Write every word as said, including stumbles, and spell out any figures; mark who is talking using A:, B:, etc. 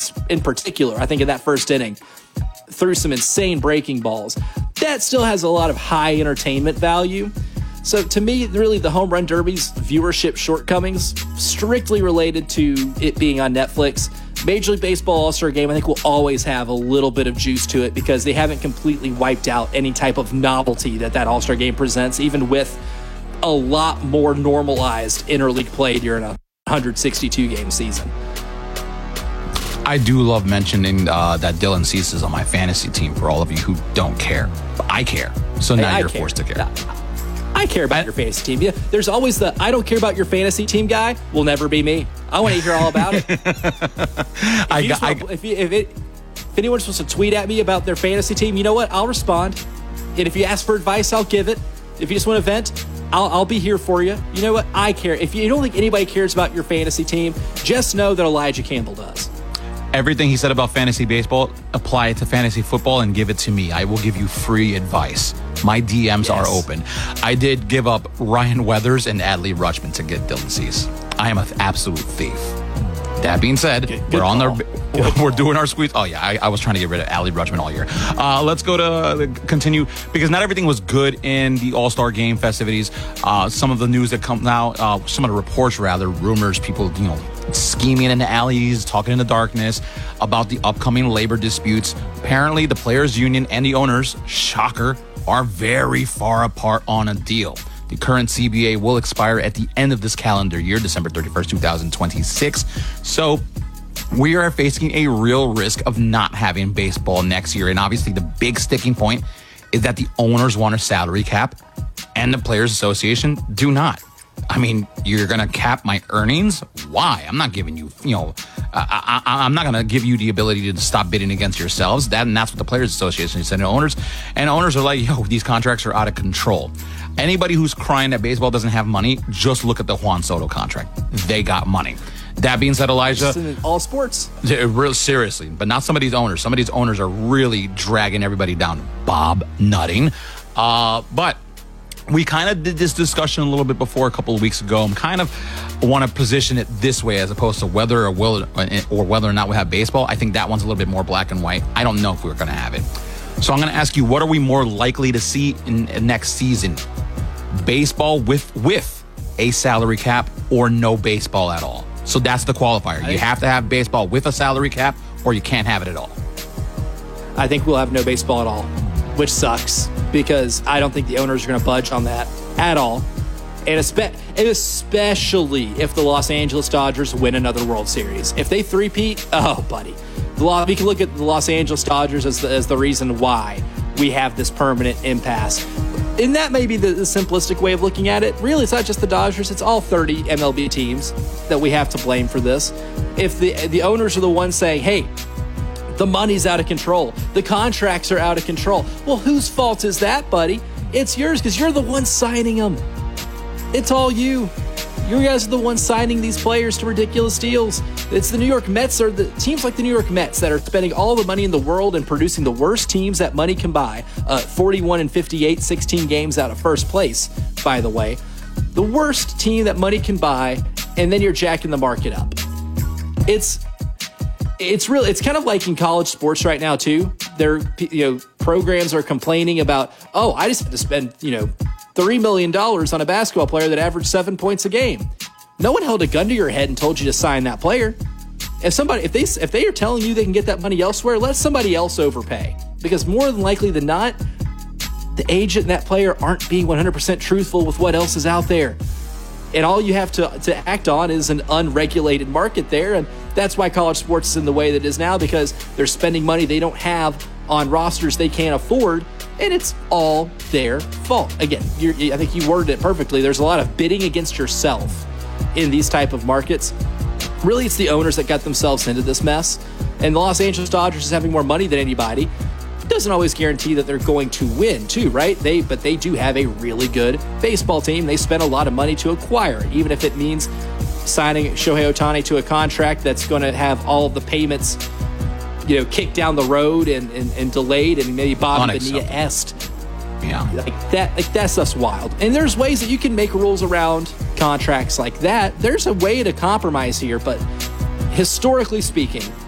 A: Roberts in particular, I think in that first inning, threw some insane breaking balls. That still has a lot of high entertainment value. So to me, really, the Home Run Derby's viewership shortcomings strictly related to it being on Netflix. Major League Baseball All-Star Game, I think, will always have a little bit of juice to it because they haven't completely wiped out any type of novelty that that All-Star Game presents, even with a lot more normalized interleague play during a one hundred sixty-two game season.
B: I do love mentioning uh, that Dylan Cease is on my fantasy team for all of you who don't care. But I care. So now
A: hey,
B: you're
A: care.
B: forced to care.
A: I care about I, your fantasy team. Yeah, there's always the I don't care about your fantasy team guy will never be me. I want to hear all about it. if,
B: I,
A: you
B: I,
A: want, if, you, if, it, if anyone's supposed to tweet at me about their fantasy team, you know what? I'll respond. And if you ask for advice, I'll give it. If you just want to vent, I'll, I'll be here for you. You know what? I care. If you don't think anybody cares about your fantasy team, just know that Elijah Campbell does.
B: Everything he said about fantasy baseball, apply it to fantasy football and give it to me. I will give you free advice. My D Ms yes. are open. I did give up Ryan Weathers and Adley Rutschman to get Dylan Cease. I am an absolute thief. That being said, good, good we're on the we're, we're doing our squeeze. Oh yeah, I, I was trying to get rid of Adley Rutschman all year. Uh, let's go to uh, continue because not everything was good in the All-Star Game festivities. Uh, some of the news that comes out, uh, some of the reports rather, rumors, people you know scheming in the alleys, talking in the darkness about the upcoming labor disputes. Apparently, the players' union and the owners, shocker, are very far apart on a deal. The current C B A will expire at the end of this calendar year, December thirty-first, twenty twenty-six. So we are facing a real risk of not having baseball next year. And obviously the big sticking point is that the owners want a salary cap and the Players Association do not. I mean, you're going to cap my earnings? Why? I'm not giving you, you know, I, I, I'm not going to give you the ability to stop bidding against yourselves. That, and that's what the Players Association said. And owners, and owners are like, yo, these contracts are out of control. Anybody who's crying that baseball doesn't have money, just look at the Juan Soto contract. They got money. That being said, Elijah,
A: in all sports,
B: real seriously, but not some of these owners. Some of these owners are really dragging everybody down. Bob Nutting. Uh, but we kind of did this discussion a little bit before a couple of weeks ago. I'm kind of want to position it this way as opposed to whether or will or whether or not we have baseball. I think that one's a little bit more black and white. I don't know if we're going to have it. So I'm going to ask you, what are we more likely to see in, in next season? Baseball with with a salary cap or no baseball at all? So that's the qualifier. You have to have baseball with a salary cap or you can't have it at all.
A: I think we'll have no baseball at all, which sucks because I don't think the owners are going to budge on that at all. And especially if the Los Angeles Dodgers win another World Series. If they three-peat, oh, buddy. We can look at the Los Angeles Dodgers as the, as the reason why we have this permanent impasse. And that may be the, the simplistic way of looking at it. Really, it's not just the Dodgers. It's all thirty M L B teams that we have to blame for this. If the the owners are the ones saying, hey, the money's out of control, the contracts are out of control, well, whose fault is that, buddy? It's yours because you're the one signing them. It's all you. You guys are the ones signing these players to ridiculous deals. It's the New York Mets or the teams like the New York Mets that are spending all the money in the world and producing the worst teams that money can buy. Uh, forty-one and fifty-eight, sixteen games out of first place, by the way. The worst team that money can buy, and then you're jacking the market up. It's it's really it's kind of like in college sports right now too. There, you know, programs are complaining about, oh, I just had to spend, you know, three million dollars on a basketball player that averaged seven points a game. No one held a gun to your head and told you to sign that player. If somebody, if they, if they are telling you they can get that money elsewhere, let somebody else overpay. Because more than likely than not, the agent and that player aren't being one hundred percent truthful with what else is out there. And all you have to, to act on is an unregulated market there. And that's why college sports is in the way that it is now, because they're spending money they don't have on rosters they can't afford. And it's all their fault. Again, you're, I think you worded it perfectly. There's a lot of bidding against yourself in these type of markets. Really, it's the owners that got themselves into this mess. And the Los Angeles Dodgers is having more money than anybody. Doesn't always guarantee that they're going to win, too, right? They, but they do have a really good baseball team. They spent a lot of money to acquire it, even if it means signing Shohei Ohtani to a contract that's going to have all of the payments, you know, kicked down the road and, and, and delayed and maybe Bobby Bonilla-esque.
B: Yeah.
A: Like that, like that stuff's wild. And there's ways that you can make rules around contracts like that. There's a way to compromise here, but historically speaking,